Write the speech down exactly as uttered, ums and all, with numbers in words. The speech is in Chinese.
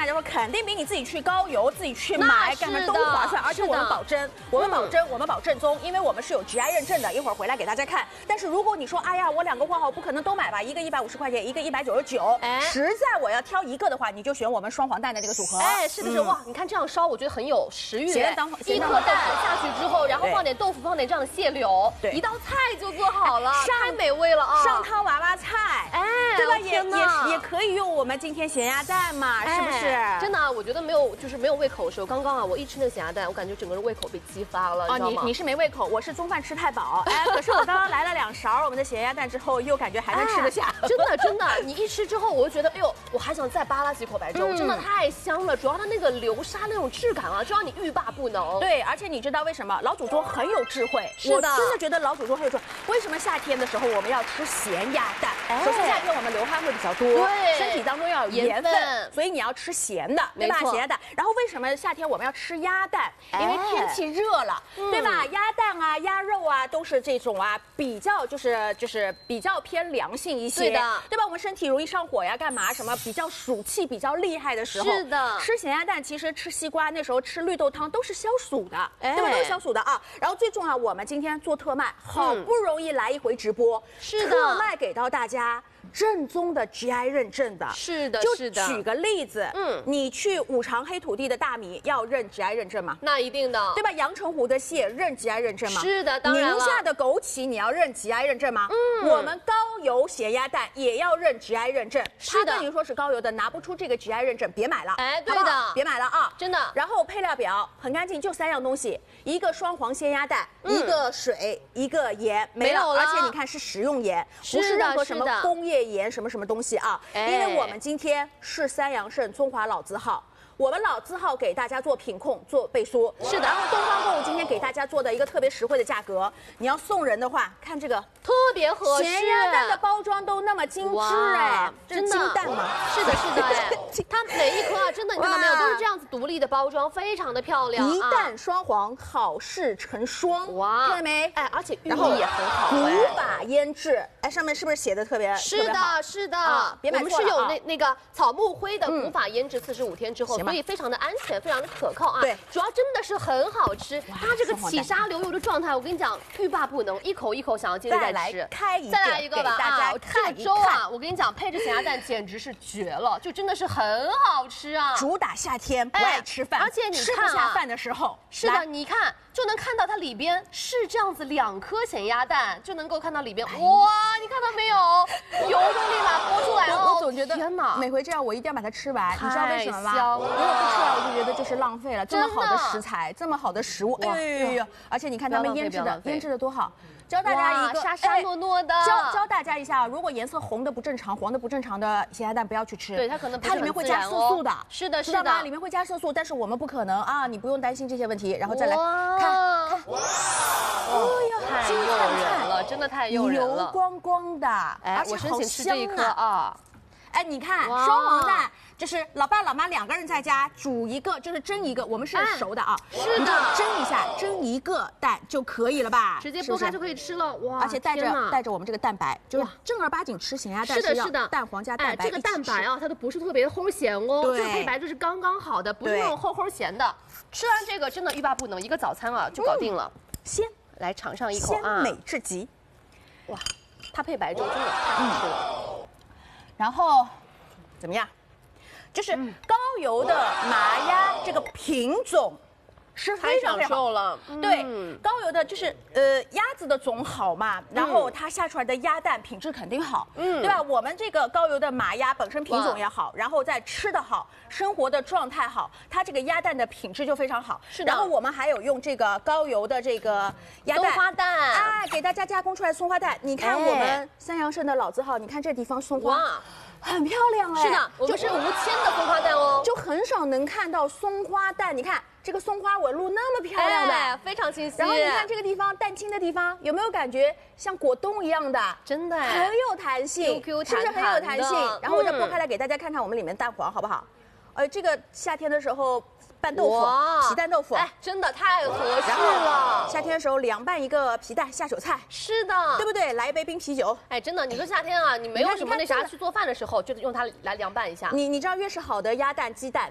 来说，肯定比你自己去高邮、自己去买干嘛都划算，而且我们保真，我们保真，我们保正宗，因为我们是有 G I 认证的，一会儿回来给大家看。但是如果你说，哎呀，我两个挂号不可能都买吧，一个一百五十块钱，一个一百九十九，哎，实在我要挑一个的话，你就选我们双黄蛋的这个组合。哎， 是的是，哇，你看这样烧，我觉得很有食欲。 咸当一颗蛋下去之后，然后放点豆腐，放点这样的蟹柳，对，一道菜就做好了，太美味了啊！ 上汤娃娃菜，哎，对吧？也也也可以用我们今天咸鸭蛋嘛，是不是？ 真的，我觉得没有就是没有胃口的时候，刚刚啊，我一吃那个咸鸭蛋，我感觉整个人胃口被激发了， 哦，你你是没胃口，我是中饭吃太饱，哎，可是我刚刚来了两勺我们的咸鸭蛋之后，又感觉还能吃得下。 真的真的，你一吃之后，我就觉得，哎呦，我还想再扒拉几口白粥，真的太香了。主要它那个流沙那种质感啊，就让你欲罢不能。 对，而且你知道为什么老祖宗很有智慧？我真的觉得老祖宗很有智慧。为什么夏天的时候我们要吃咸鸭蛋？首先夏天我们流汗会比较多，对，身体当中要有盐分，所以你要吃咸的，对吧？咸鸭蛋。然后为什么夏天我们要吃鸭蛋？因为天气热了，对吧？鸭蛋啊、鸭肉啊，都是这种啊，比较就是就是比较偏凉性一些，对的，对吧？我们身体容易上火呀，干嘛什么比较暑气比较厉害的时候，是的，吃咸鸭蛋，其实吃西瓜那时候吃绿豆汤都是消暑的，对吧？都是消暑的啊。然后最重要，我们今天做特卖，好不容易来一回直播，是的，特卖给到大家。正宗的 G I 认证的，是的，是的。就举个例子，嗯，你去五常黑土地的大米要认 G I 认证吗？ 那一定的， 对吧？阳澄湖的蟹认 G I 认证吗？ 是的，当然了。 宁夏的枸杞你要认 G I 认证吗？嗯，我们高邮咸鸭蛋也要认 G I 认证。是的，他跟你说是高邮的，拿不出这个 G I 认证，别买了。哎，对的，别买了啊，真的。然后配料表很干净，就三样东西：一个双黄鲜鸭蛋，一个水，一个盐，没了。而且你看是食用盐，不是任何什么工业盐什么什么东西啊，因为我们今天是三阳盛中华老字号。我们老字号给大家做品控、做背书，是的。然后东方购物今天给大家做的一个特别实惠的价格，你要送人的话，看这个特别合适。 咸鸭蛋的包装都那么精致哎，真的金蛋吗？ 是的，是的，哎，它每一颗啊，真的你看到没有，都是这样子独立的包装，非常的漂亮。 一蛋双黄，好事成双，哇，看到没？ 哎，而且寓意也很好， 古法腌制，哎，上面是不是写的特别？ 是的，是的，别买错了。我们是有那那个草木灰的古法腌制，四十五天之后。所以非常的安全，非常的可靠啊！对，主要真的是很好吃，它这个起沙流油的状态，我跟你讲，欲罢不能，一口一口想要接着再吃。 开一个， 再来一个吧啊！这个粥啊，我跟你讲，配着咸鸭蛋简直是绝了，就真的是很好吃啊！ 主打夏天不爱吃饭， 而且你吃不下饭的时候， 是的，你看就能看到它里边是这样子两颗咸鸭蛋，就能够看到里边，哇，你看到没有？油都立马泼出来了！ 我总觉得天哪，每回这样我一定要把它吃完，你知道为什么吗？如果不吃完，我就觉得就是浪费了。这么好的食材，这么好的食物，哎呦！而且你看他们腌制的，腌制的多好。教大家一个沙沙糯糯的， 教教大家一下，如果颜色红的不正常、黄的不正常的咸鸭蛋不要去吃， 对它可能它里面会加色素的， 是的， 知道吗？里面会加色素，但是我们不可能啊，你不用担心这些问题。然后再来看看， 哎呦，太诱人了，真的太诱人了， 油光光的， 而且好香啊！ 哎，你看双黄蛋。就是老爸老妈两个人在家煮一个，就是蒸一个，我们是熟的啊，是的，蒸一下，蒸一个蛋就可以了吧？ 直接剥开就可以吃了，哇！ 而且带着带着我们这个蛋白，就是正儿八经吃咸鸭蛋是的，是的， 蛋黄加蛋白。 这个蛋白啊，它都不是特别齁咸哦，这个配白就是刚刚好的，不是那种齁齁咸的。吃完这个真的欲罢不能，一个早餐啊就搞定了。 鲜， 来尝上一口啊， 鲜美至极。 哇，它配白粥真的太好吃了。 然后怎么样？就是高邮的麻鸭这个品种是非常非常好了， 对，高邮的就是呃鸭子的种好嘛，然后它下出来的鸭蛋品质肯定好，嗯，对吧？我们这个高邮的麻鸭本身品种也好，然后再吃的好，生活的状态好，它这个鸭蛋的品质就非常好。是的。然后我们还有用这个高邮的这个鸭蛋， 松花蛋， 哎，给大家加工出来松花蛋。你看我们三阳盛的老字号，你看这地方松花。很漂亮哎， 是的，我们是无铅的松花蛋哦， 就很少能看到松花蛋。你看这个松花纹路那么漂亮的， 哎、非常清晰。 然后你看这个地方蛋清的地方，有没有感觉像果冻一样的？ 真的， 很有弹性 ，Q Q 是不是很有弹性？然后我再剥开来给大家看看我们里面蛋黄好不好？呃，这个夏天的时候拌豆腐，皮蛋豆腐， 哎，真的太合适了。 夏天的时候凉拌一个皮蛋下酒菜， 是的， 对不对？来一杯冰啤酒， 哎，真的，你说夏天啊，你没有什么那啥去做饭的时候，就用它来凉拌一下。 你你知道越是好的鸭蛋、鸡蛋。